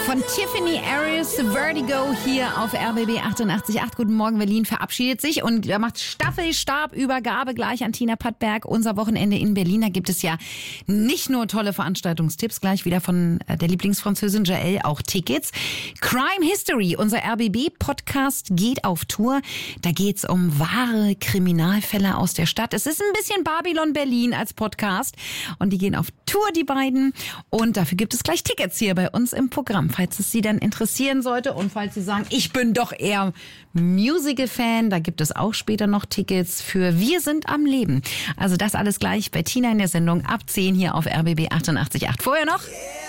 Von Tiffany Aries, Vertigo hier auf RBB 88.8. Guten Morgen, Berlin verabschiedet sich und macht Staffelstabübergabe gleich an Tina Pattberg. Unser Wochenende in Berlin, da gibt es ja nicht nur tolle Veranstaltungstipps, gleich wieder von der Lieblingsfranzösin Jael, auch Tickets. Crime History, unser RBB-Podcast geht auf Tour. Da geht's um wahre Kriminalfälle aus der Stadt. Es ist ein bisschen Babylon Berlin als Podcast und die gehen auf Tour, die beiden. Und dafür gibt es gleich Tickets hier bei uns im Programm, falls es Sie dann interessieren sollte und falls Sie sagen, ich bin doch eher Musical-Fan, da gibt es auch später noch Tickets für Wir sind am Leben. Also das alles gleich bei Tina in der Sendung ab 10 hier auf RBB 88.8. Vorher noch